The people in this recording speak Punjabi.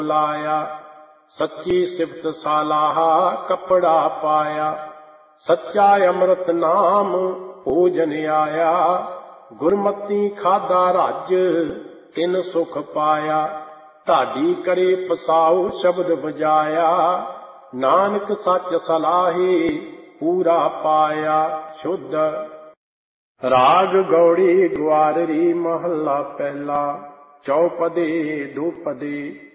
ਲਾਇਆ। ਸੱਚੀ ਸਿਫਤ ਸਾਲਾਹਾ ਕਪੜਾ ਪਾਇਆ। ਸੱਚਾ ਅੰਮ੍ਰਿਤ ਨਾਮ ਭੋਜਨ ਆਇਆ। ਗੁਰਮਤੀ ਖਾਧਾ ਰੱਜ ਤਿਨ ਸੁਖ ਪਾਇਆ। ਢਾਡੀ ਕਰੇ ਪਸਾਉ ਸ਼ਬਦ ਬਜਾਇਆ। ਨਾਨਕ ਸੱਚ ਸਲਾਹੇ ਪੂਰਾ ਪਾਇਆ। ਸ਼ੁੱਧ ਰਾਗ ਗੌੜੀ ਗੁਆਰਰੀ ਮਹੱਲਾ ਪਹਿਲਾ। ਚੌਪਦੇ ਦੁਪਦੇ